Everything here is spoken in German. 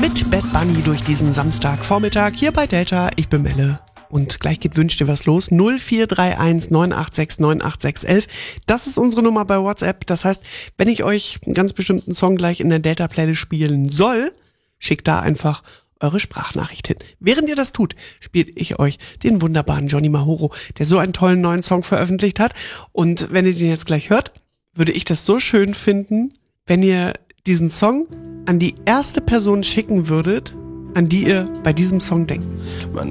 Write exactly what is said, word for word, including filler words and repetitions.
mit Bad Bunny durch diesen Samstagvormittag hier bei Delta. Ich bin Melle. Und gleich geht Wünsch dir was los. null vier drei eins neun acht sechs neun acht sechs eins eins. Das ist unsere Nummer bei WhatsApp. Das heißt, wenn ich euch einen ganz bestimmten Song gleich in der Delta-Playlist spielen soll, schickt da einfach eure Sprachnachricht hin. Während ihr das tut, spiele ich euch den wunderbaren Johnny Mahoro, der so einen tollen neuen Song veröffentlicht hat. Und wenn ihr den jetzt gleich hört, würde ich das so schön finden, wenn ihr diesen Song an die erste Person schicken würdet, an die ihr bei diesem Song denken müsst. Man